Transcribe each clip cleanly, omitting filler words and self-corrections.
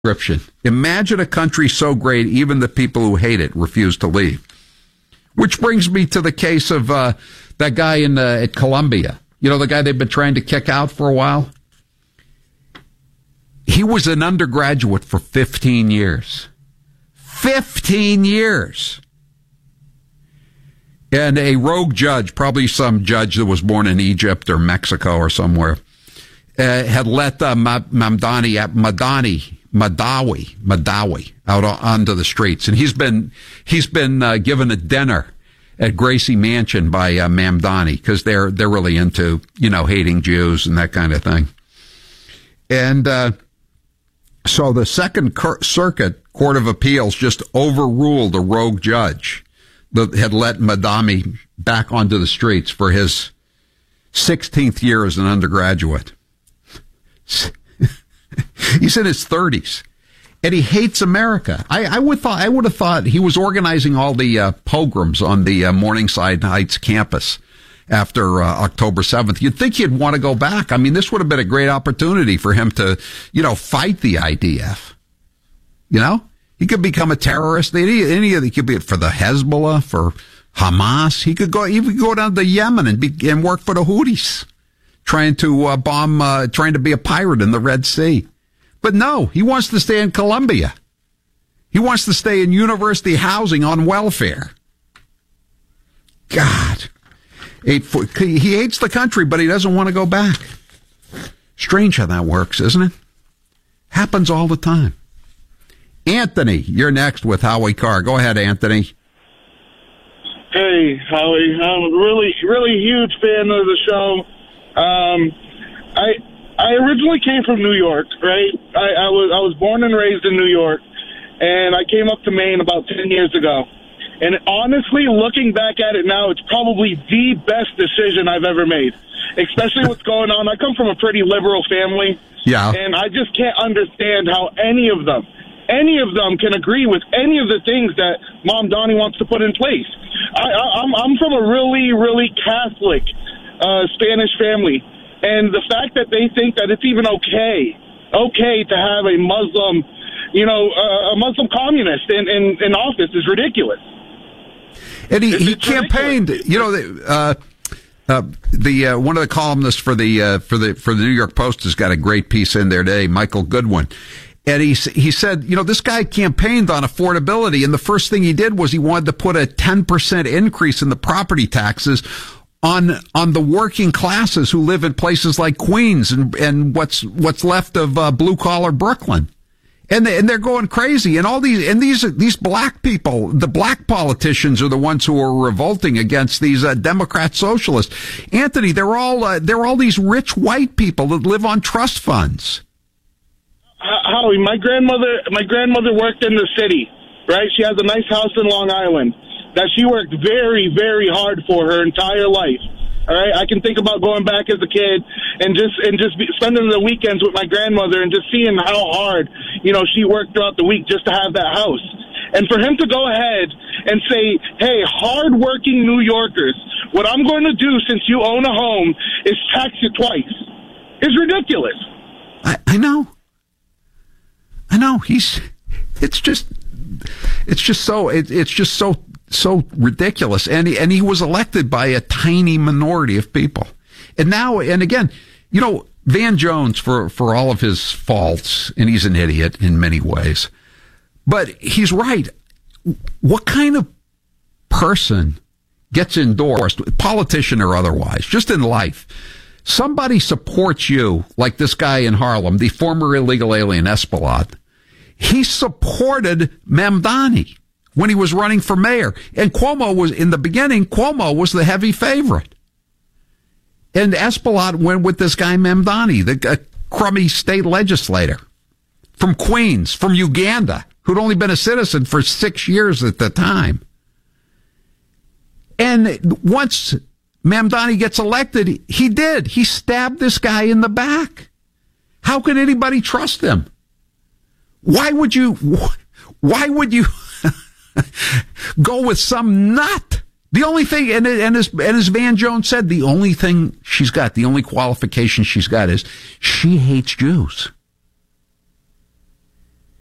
description. Imagine a country so great, even the people who hate it refuse to leave. Which brings me to the case of that guy at Columbia. You know, the guy they've been trying to kick out for a while? He was an undergraduate for 15 years. 15 years. And a rogue judge, probably some judge that was born in Egypt or Mexico or somewhere, had let Madawi out onto the streets. And he's been given a dinner at Gracie Mansion by Mamdani because they're really into, hating Jews and that kind of thing. And so the Second Circuit Court of Appeals just overruled a rogue judge that had let Madami back onto the streets for his 16th year as an undergraduate. He's in his 30s, and he hates America. I would have thought he was organizing all the pogroms on the Morningside Heights campus after October 7th. You'd think he'd want to go back. I mean, this would have been a great opportunity for him to, fight the IDF. He could become a terrorist. He could be for the Hezbollah, for Hamas. He could go down to Yemen and work for the Houthis, trying to trying to be a pirate in the Red Sea. But no, he wants to stay in Columbia. He wants to stay in university housing on welfare. God. He hates the country, but he doesn't want to go back. Strange how that works, isn't it? Happens all the time. Anthony, you're next with Howie Carr. Go ahead, Anthony. Hey, Howie. I'm a really, really huge fan of the show. I originally came from New York, right? I was born and raised in New York, and I came up to Maine about 10 years ago. And honestly, looking back at it now, it's probably the best decision I've ever made, especially what's going on. I come from a pretty liberal family, and I just can't understand how any of them can agree with any of the things that Mom Donnie wants to put in place. I'm from a really, really Catholic Spanish family, and the fact that they think that it's even okay to have a Muslim, a Muslim communist in office is ridiculous. And he campaigned, one of the columnists for the New York Post has got a great piece in there today, Michael Goodwin. And he said, this guy campaigned on affordability, and the first thing he did was he wanted to put a 10% increase in the property taxes on the working classes who live in places like Queens and what's left of blue collar Brooklyn. And they're going crazy. And these black people, the black politicians are the ones who are revolting against these Democrat socialists. Anthony, they're all these rich white people that live on trust funds. Howie, my grandmother worked in the city, right? She has a nice house in Long Island that she worked very, very hard for her entire life. All right, I can think about going back as a kid and just spending the weekends with my grandmother and just seeing how hard, she worked throughout the week just to have that house. And for him to go ahead and say, hey, hardworking New Yorkers, what I'm going to do since you own a home is tax you twice is ridiculous. I know. It's just so ridiculous. And he was elected by a tiny minority of people. And again, Van Jones, for all of his faults, and he's an idiot in many ways, but he's right. What kind of person gets endorsed, politician or otherwise, just in life? Somebody supports you, like this guy in Harlem, the former illegal alien Espelot. He supported Mamdani when he was running for mayor. And Cuomo was the heavy favorite. And Espelot went with this guy Mamdani, the crummy state legislator from Queens, from Uganda, who'd only been a citizen for 6 years at the time. And once Mamdani gets elected, he stabbed this guy in the back. How can anybody trust him? Why would you go with some nut? The only thing, and as Van Jones said, the only thing she's got, the only qualification she's got is she hates Jews.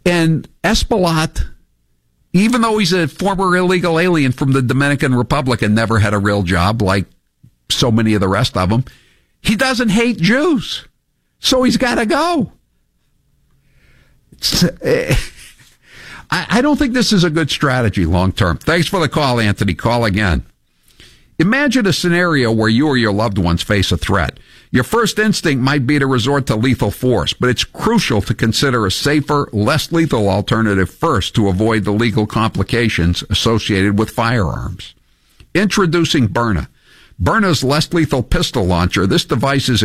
And Espaillat, even though he's a former illegal alien from the Dominican Republic and never had a real job like so many of the rest of them, he doesn't hate Jews. So he's got to go. I don't think this is a good strategy long term. Thanks for the call, Anthony. Call again. Imagine a scenario where you or your loved ones face a threat. Your first instinct might be to resort to lethal force, but it's crucial to consider a safer, less lethal alternative first to avoid the legal complications associated with firearms. Introducing Byrna. Byrna's less lethal pistol launcher. This device is